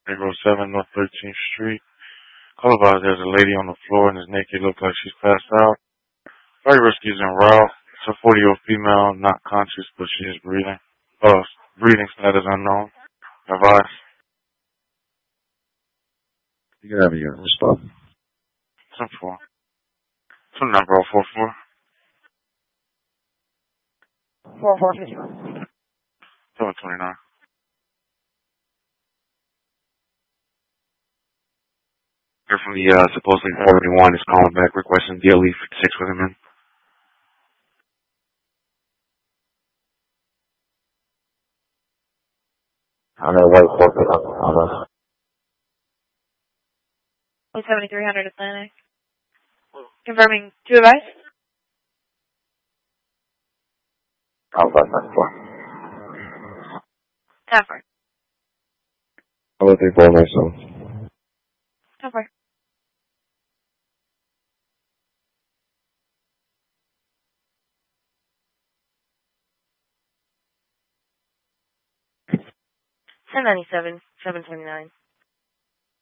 807 North 13th Street. Call about there's a lady on the floor and is naked, look like she's passed out. Very risky is en route. It's a 40-year-old female, not conscious, but she is breathing. Breathing status unknown. Advice. You can have your response. 10-4. 29-44. 4451. 729. Here from the supposedly 481 is calling back requesting DLE 56 with him in. I'm gonna wait for it on us. 7300 Atlantic. Confirming 2 advice. Alpha 94. 10-4. Hello, 3497. 10-4. $10.97, $7.29.